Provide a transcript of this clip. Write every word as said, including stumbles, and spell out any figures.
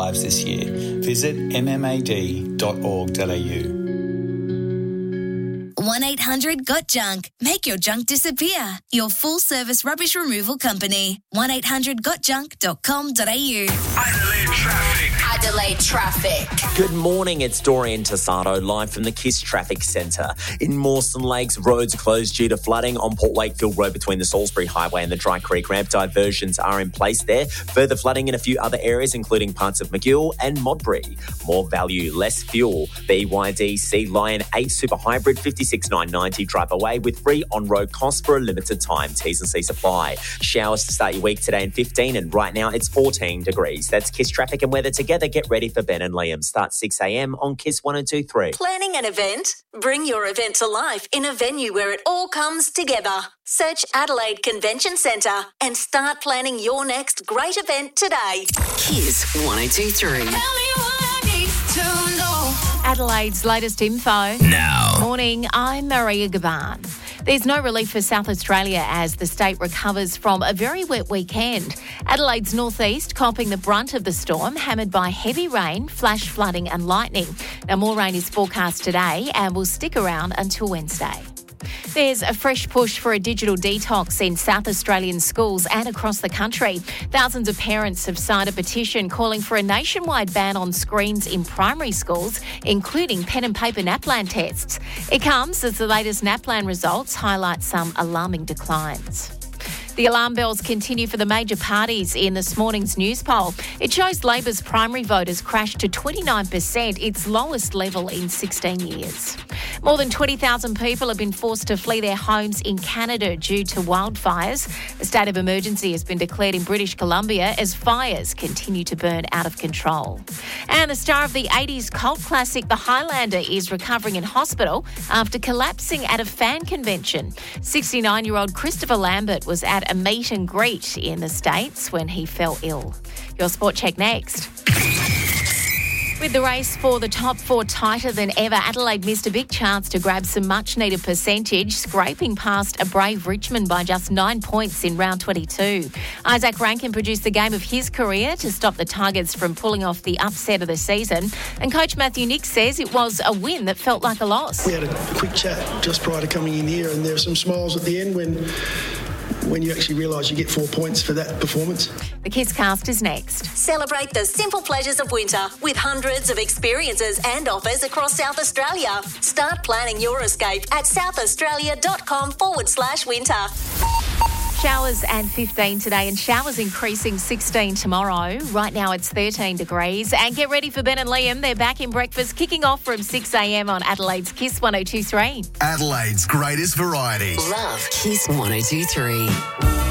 lives this year. Visit m m a d dot org dot a u. one eight hundred got junk. Make your junk disappear. Your full-service rubbish removal company. one eight hundred got junk dot com dot a u. Adelaide Traffic. Adelaide Traffic. Good morning, it's Dorian Tassado live from the KISS Traffic Centre. In Mawson Lakes, roads are closed due to flooding on Port Wakefield Road between the Salisbury Highway and the Dry Creek ramp. Diversions are in place there. Further flooding in a few other areas, including parts of McGill and Modbury. More value, less fuel. B Y D Sea Lion eight Super Hybrid fifty-six nine ninety drive away with free on-road costs for a limited time. T's and C supply. Showers to start your week today in fifteen, and right now it's fourteen degrees. That's KISS Traffic and weather together. Get ready for Ben and Liam. Start six a m on KISS one oh two point three. Planning an event? Bring your event to life in a venue where it all comes together. Search Adelaide Convention Centre and start planning your next great event today. KISS one oh two point three. Adelaide's latest info. Now. Morning, I'm Maria Gaban. There's no relief for South Australia as the state recovers from a very wet weekend. Adelaide's northeast copping the brunt of the storm, hammered by heavy rain, flash flooding and lightning. Now, more rain is forecast today and will stick around until Wednesday. There's a fresh push for a digital detox in South Australian schools and across the country. Thousands of parents have signed a petition calling for a nationwide ban on screens in primary schools, including pen and paper NAPLAN tests. It comes as the latest NAPLAN results highlight some alarming declines. The alarm bells continue for the major parties in this morning's news poll. It shows Labor's primary voters crashed to twenty-nine percent, its lowest level in sixteen years. More than twenty thousand people have been forced to flee their homes in Canada due to wildfires. A state of emergency has been declared in British Columbia as fires continue to burn out of control. And the star of the eighties cult classic The Highlander is recovering in hospital after collapsing at a fan convention. sixty-nine-year-old Christopher Lambert was at a meet and greet in the States when he fell ill. Your Sport Check next. With the race for the top four tighter than ever, Adelaide missed a big chance to grab some much-needed percentage, scraping past a brave Richmond by just nine points in round twenty-two. Isaac Rankin produced the game of his career to stop the Tigers from pulling off the upset of the season. And coach Matthew Nix says it was a win that felt like a loss. We had a quick chat just prior to coming in here, and there were some smiles at the end when... when you actually realise you get four points for that performance. The KISS Cast is next. Celebrate the simple pleasures of winter with hundreds of experiences and offers across South Australia. Start planning your escape at southaustralia.com forward slash winter. Showers and fifteen today and showers increasing sixteen tomorrow. Right now it's thirteen degrees. And get ready for Ben and Liam. They're back in breakfast, kicking off from six a m on Adelaide's KISS one oh two point three. Adelaide's greatest variety. Love KISS one oh two point three.